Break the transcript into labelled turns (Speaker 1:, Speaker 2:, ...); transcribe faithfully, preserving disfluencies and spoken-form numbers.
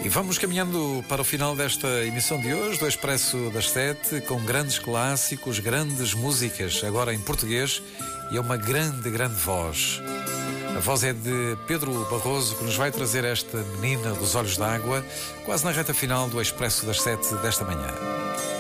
Speaker 1: E vamos caminhando para o final desta emissão de hoje, do Expresso das Sete, com grandes clássicos, grandes músicas, agora em português, e é uma grande, grande voz. A voz é de Pedro Barroso, que nos vai trazer esta Menina dos Olhos d'Água, quase na reta final do Expresso das Sete desta manhã.